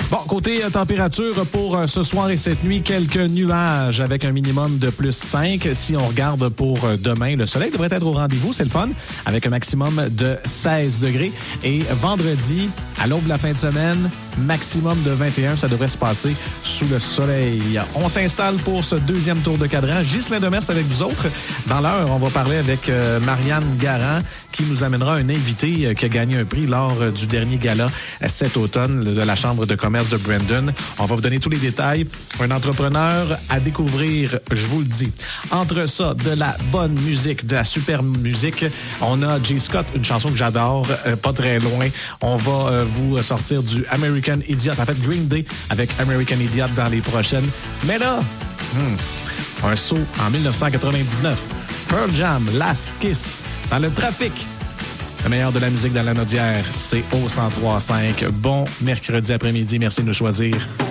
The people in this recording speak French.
Bon, côté température pour ce soir et cette nuit, quelques nuages avec un minimum de plus 5. Si on regarde pour demain, le soleil devrait être au rendez-vous, c'est le fun, avec un maximum de 16 degrés. Et vendredi, à l'aube de la fin de semaine, maximum de 21, ça devrait se passer sous le soleil. On s'installe pour ce deuxième tour de cadran. Ghislain Demers avec vous autres. Dans l'heure, on va parler avec Marianne Garand, qui nous amènera un invité qui a gagné un prix lors du dernier gala cet automne de la Chambre de commerce de Brandon. On va vous donner tous les détails. Un entrepreneur à découvrir, je vous le dis. Entre ça, de la bonne musique, de la super musique, on a J. Scott, une chanson que j'adore, pas très loin. On va vous sortir du American Idiot, en fait Green Day avec American Idiot dans les prochaines. Mais là, un saut en 1999. Pearl Jam, Last Kiss, dans le trafic. Le meilleur de la musique dans la Naudière, c'est au 103.5. Bon mercredi après-midi. Merci de nous choisir.